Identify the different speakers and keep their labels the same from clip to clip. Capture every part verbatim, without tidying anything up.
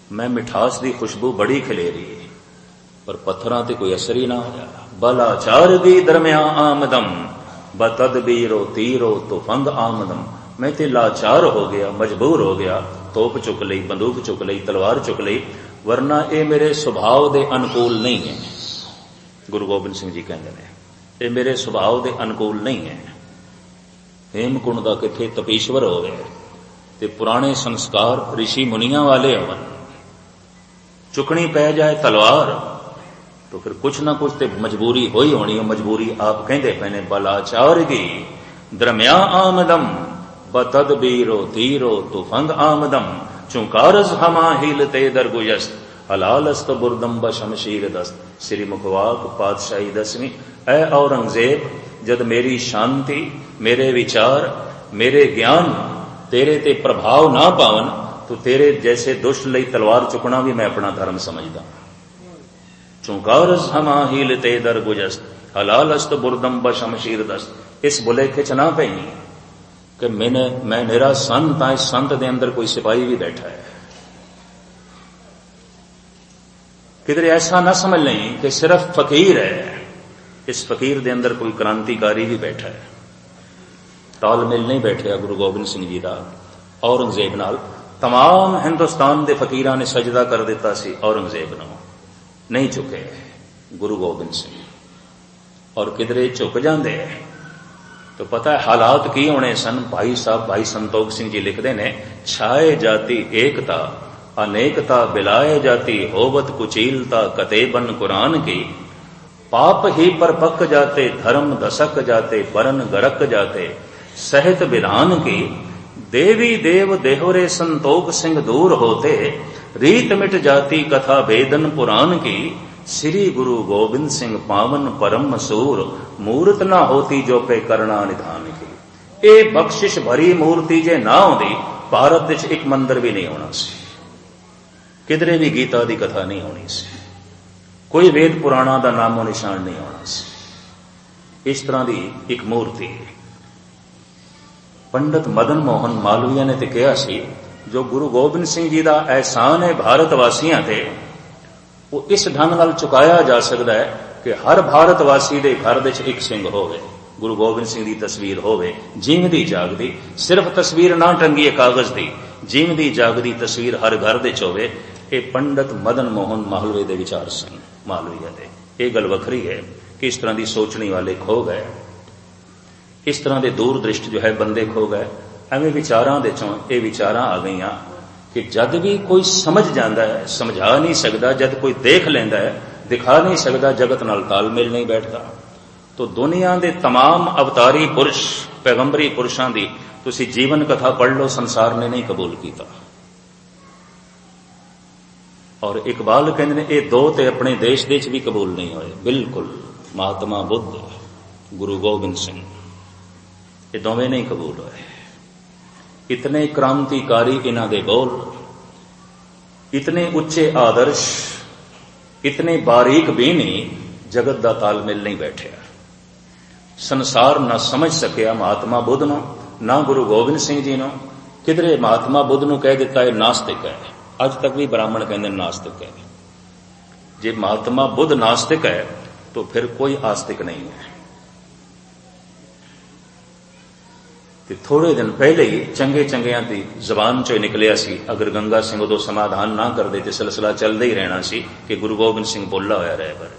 Speaker 1: मैं मिठास की खुशबू बड़ी खिलेरी पर पत्थरां ते कोई असर ही ना होया। बलाचार दी दरमिया आमदम बतदबीरो तीरो तो फंग आमदम। मैं ते लाचार हो गया, मजबूर हो गया, तोप चुक लई, बंदूक चुक लई, तलवार चुक लई, वरना ये मेरे सुभाव दे अनुकूल नहीं है। गुरु गोबिंद सिंह जी कहते हैं ये मेरे सुभाव दे अनुकूल नहीं है। हेमकुंड दा किथे तपीश्वर होवे ते पुराने संस्कार ऋषि मुनियां वाले होवन, चुकनी पै जाए तलवार तो फिर कुछ ना कुछ तो मजबूरी हो ही होनी है। मजबूरी आप कहते पे ने बलाचार गी दरमिया आमदम बतदबीरो तीरो तुफंग आमदम चुकारज हमा हीलते दरगुयस्त हलालस्त बुरदम ब शमशीर दस्त। श्री मुखवाक पातशाही दसवीं। ऐ औरंगजेब, जद मेरी शांति, मेरे विचार, मेरे ज्ञान तेरे ते प्रभाव ना पावन तो तेरे जैसे दुष्ट लई तलवार चुकना भी मैं अपना धर्म समझदा। चुकारज हमा हीलते दरगुयस्त हलालस्त बुरदम ब शमशीर दस्त। इस बुलेखे च ना पई कि मैंने मैं मेरा संत है, इस संत दे अंदर कोई सिपाही भी बैठा है। किधर ऐसा ना समझ लें कि सिर्फ फकीर है, इस फकीर दे अंदर कोई क्रांतिकारी भी बैठा है। तालमेल नहीं बैठा गुरु गोबिंद सिंह जी का औरंगजेब नाल। तमाम हिंदुस्तान के फकीरां ने सजदा कर दिता सी औरंगजेब नूं, नहीं झुके गुरु गोबिंद सिंह। और किधरे झुक जाते तो पता है हालात की होने सन। भाई साहब भाई संतोख सिंह जी लिखते ने, छाए जाती एकता अनेकता बिलाए जाती होवत कुचीलता कतेबन कुरान की। पाप ही पर पक जाते धर्म दसक जाते परन गरक जाते सहित विधान की। देवी देव देहरे संतोख सिंह दूर होते रीत मिट जाती कथा वेदन पुराण की। श्री गुरु गोबिंद सिंह पावन परम मसूर मूर्त ना होती जो पे करना निधान की। ए बख्शिश भरी मूर्ति जे ना होती भारत विच एक मंदिर भी नहीं होना सी, किधरे भी गीता की कथा नहीं होनी सी, कोई वेद पुराणा का नामो निशान नहीं होना सी। इस तरह की एक मूर्ति पंडित मदन मोहन मालवीय ने तो कहा सी, जो गुरु गोबिंद सिंह जी का एहसान है भारत वासियों ते वो इस ढंग नाल चुकाया जा सकता है कि हर भारतवासी के घर विच एक सिंह होवे, गुरु गोबिंद सिंह की तस्वीर होवे, जीवदी जागदी। सिर्फ तस्वीर ना टंगी है कागज की, जीवदी जागदी तस्वीर हर घर विच होवे। ये पंडित मदन मोहन मालवीय के विचार सन मालवीय के। यह गल वखरी है कि इस तरह की सोचने वाले खो गए, इस तरह के दूरदृष्ट जो है बंदे खो गए। एवं विचारां दे चों ये विचारां आ गईयां कि जद भी कोई समझ जाता है समझा नहीं सकता, जद कोई देख लेंदा है दिखा नहीं सकता, जगत नाल तालमेल नहीं बैठता। तो दुनिया के तमाम अवतारी पुरुष पैगंबरी पुरुषों की तुसी जीवन कथा पढ़ लो, संसार ने नहीं कबूल किया। और इकबाल कहते हैं ये दो ते अपने देश देश भी कबूल नहीं होए। बिल्कुल महात्मा बुद्ध गुरु गोबिंद सिंह ये दोवें नहीं कबूल होए। इतने क्रांतिकारी इन्हां दे बोल, इतने उच्चे आदर्श, इतने बारीक भी नहीं, जगत दा तालमेल नहीं बैठा। संसार ना समझ सकिया महात्मा बुद्ध नो, ना गुरु गोबिंद सिंह जी नो। किधरे महात्मा बुद्ध नो कह दिता है नास्तिक है, अज तक भी ब्राह्मण कहते नास्तिक है। जे महात्मा बुद्ध नास्तिक है तो फिर कोई आस्तिक नहीं है। ते थोड़े दिन पहले ही चंगे चंगियां की जबान चो निकलिया सी, अगर गंगा सिंह उदों समाधान ना करते तो सिलसिला चलता ही रहना सी कि गुरु गोबिंद सिंह बोला होया रहे। पर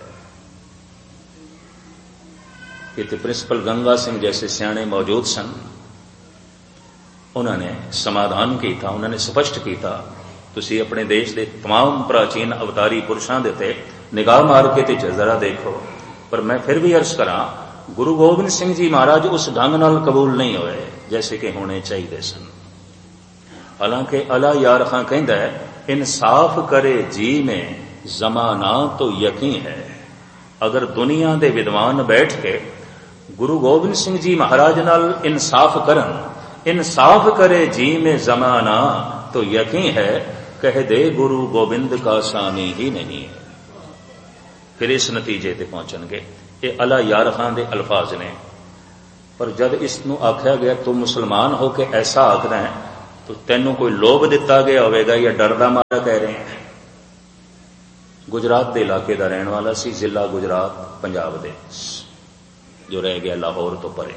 Speaker 1: इतने प्रिंसिपल गंगा सिंह जैसे सियाणे मौजूद सन, उन्होंने समाधान किया, उन्होंने स्पष्ट किया तुसी अपने देश के तमाम प्राचीन अवतारी पुरुषों के उत्ते निगाह मार के ते जरा देखो। पर मैं फिर भी अर्ज करा, गुरु गोबिंद सिंह जी महाराज उस ढंग नाल कबूल नहीं होए जैसे कि होने चाहिए सन। हालांकि अला यार खां कहता है, इंसाफ करे जी में जमाना तो यकीन है। अगर दुनिया के विद्वान बैठ के गुरु गोबिंद सिंह जी महाराज नाल इंसाफ करन, इंसाफ करे जी में जमाना तो यकीन है, कह दे गुरु गोबिंद का सानी ही नहीं है, फिर इस नतीजे ते पहुंचणगे। ये अला यार खां दे अल्फाज ने। पर जब इसनू आख्या गया तू मुसलमान हो के ऐसा आखदा है तो तेनू कोई लोभ दिता गया होगा या डर दा मारा कह रहे हैं? गुजरात के इलाके का रहने वाला सी, जिला गुजरात पंजाब दे, जो रह गया लाहौर तो परे।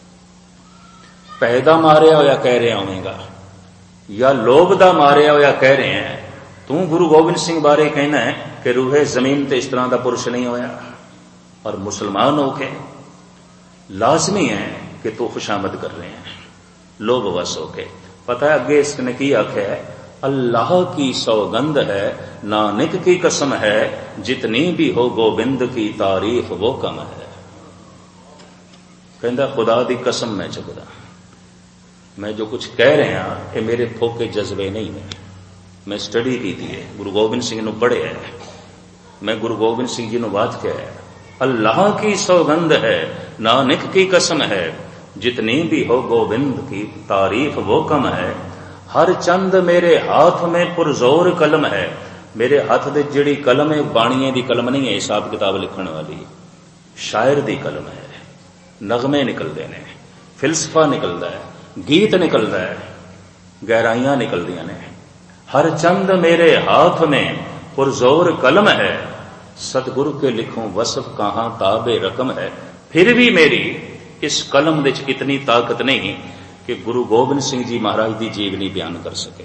Speaker 1: पैदा मारिया होया कह रहे होवेगा या लोभ दा मारिया होया कह रहे हैं तू गुरु गोबिंद सिंह बारे कहना है कि रूहे जमीन ते इस तरह का पुरुष नहीं होया, और मुसलमान होके लाजमी है कि तू खुशामद कर रहे हैं लोभवश होके। पता है अगे इसने की आख्या है, अल्लाह की सौगंध है, नानक की कसम है, जितनी भी हो गोबिंद की तारीफ वो कम है। कहता खुदा दी कसम मैं चुकदा, मैं जो कुछ कह रहा ये मेरे फोके जज्बे नहीं है, मैं स्टडी की थी है, गुरु गोबिंद सिंह नूं पढ़े है, मैं गुरु गोबिंद सिंह जी नूं बात किया है। अल्लाह की सौगंध है, नानक की कसम है, जितनी भी हो गोविंद की तारीफ वो कम है। हर चंद मेरे हाथ में पुरजोर कलम है, मेरे हाथ दे जिहड़ी कलम है बाणीए दी कलम नहीं है, हिसाब किताब लिखण वाली, शायर दी कलम है। नगमे निकलते ने, फिलसफा निकलता है, गीत निकलता है, गहराइयां निकलदियां ने। हर चंद मेरे हाथ में पुरजोर कलम है, सतगुरु के लिखूं वसफ कहां ताबे रकम है। फिर भी मेरी इस कलम विच इतनी ताकत नहीं कि गुरु गोबिंद सिंह जी महाराज की जीवनी बयान कर सके।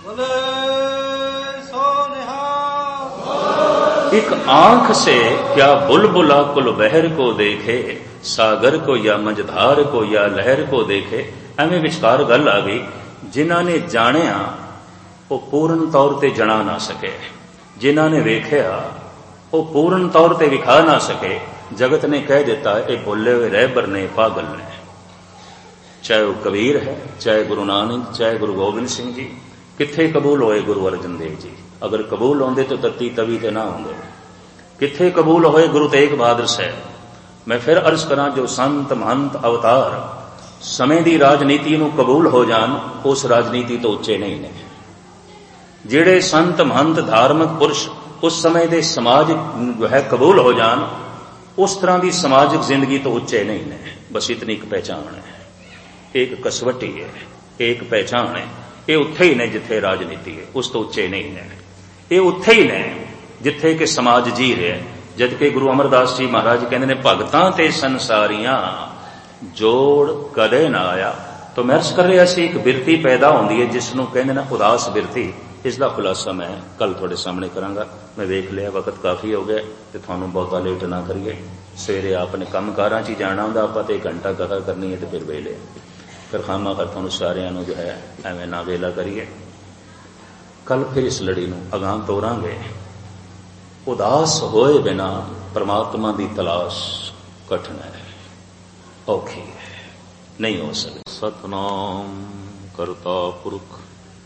Speaker 1: एक आंख से क्या बुलबुला कुल बहर को देखे, सागर को या मझधार को या लहर को देखे। एवें विचकार गल आ गई, जिन्हां ने जानिया वो पूर्ण तौर ते जना ना सके, जिन्हां ने वेख्या वो पूर्ण तौर ते विखा ना सके। जगत ने कह दिता ये भुले हुए रहबर ने, पागल ने। चाहे वो कबीर है, चाहे गुरु नानक, चाहे गुरु गोबिंद सिंह जी, किथे कबूल होए गुरु अर्जन देव जी। अगर कबूल होंदे तो तत्ती तवी ते ना होंदे। किथे कबूल होए गुरु तेग बहादुर साहब। मैं फिर अर्ज करा, जो संत महंत अवतार समय की राजनीति नूं कबूल हो जान, उस राजनीति तो उच्चे नहीं ने। जिहड़े संत महंत धार्मिक पुरुष उस समय के समाज जो है कबूल हो जान, उस तरह की समाजिक जिंदगी तो उच्चे नहीं ने। बस इतनी एक पहचान है, एक कसवटी है, एक पहचान है। ये उत्थे ही ने जिथे राजनीति है, उस तो उच्चे नहीं ने। ये उत्थे ही ने जिथे के समाज जी रहे। जबकि गुरु अमरदास जी महाराज कहते ने, भगतां ते संसारियां जोड़ कदे ना आया। तो मैं अर्ज कर रहा सी, एक बिरती पैदा होंदी है जिसनों कहते ना उदास बिरती। इसका खुलासा मैं कल थोड़े सामने करांगा। मैं वेख लिया वक्त काफ़ी हो गया, तो थानू बहुता लेट ना करिए। सवेरे आपने कम कारां च जाना होंदा, आप तो एक घंटा कथा करनी है तो फिर वेले फिर खामा कर थानू सारियां जो है एवं ना वेला करिए। कल फिर इस लड़ी नूं अगां तोरांगे। उदास होए बिना परमात्मा की तलाश कठिन है, औखी है, नहीं हो सकती। सतनाम करता पुरख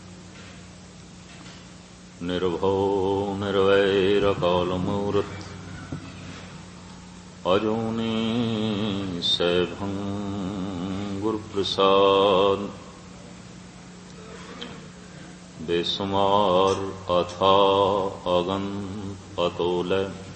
Speaker 1: निर्भव निर्वैर काल मूर्त, अजूनी सैभं गुरु प्रसाद। बेसुमार अथा अगन अतोल